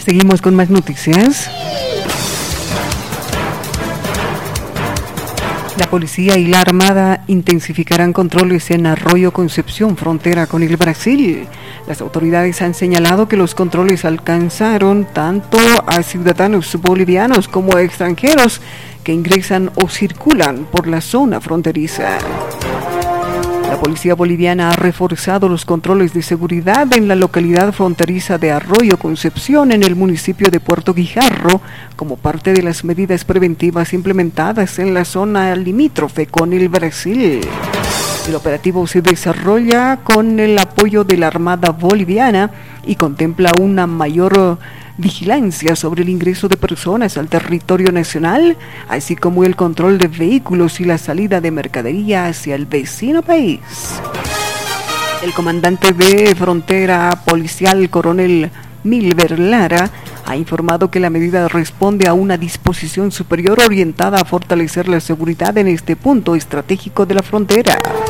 Seguimos con más noticias. La policía y la Armada intensificarán controles en Arroyo Concepción, frontera con el Brasil. Las autoridades han señalado que los controles alcanzaron tanto a ciudadanos bolivianos como a extranjeros que ingresan o circulan por la zona fronteriza. La policía boliviana ha reforzado los controles de seguridad en la localidad fronteriza de Arroyo Concepción, en el municipio de Puerto Guijarro, como parte de las medidas preventivas implementadas en la zona limítrofe con el Brasil. El operativo se desarrolla con el apoyo de la Armada boliviana y contempla una mayor vigilancia sobre el ingreso de personas al territorio nacional, así como el control de vehículos y la salida de mercadería hacia el vecino país. El comandante de frontera policial, coronel Milber Lara, ha informado que la medida responde a una disposición superior orientada a fortalecer la seguridad en este punto estratégico de la frontera.